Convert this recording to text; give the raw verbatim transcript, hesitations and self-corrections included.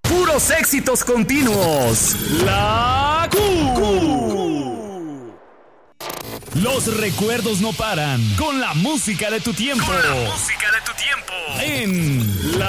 Puros éxitos continuos. La Q. Los recuerdos no paran con la música de tu tiempo. Con la música de tu tiempo. En la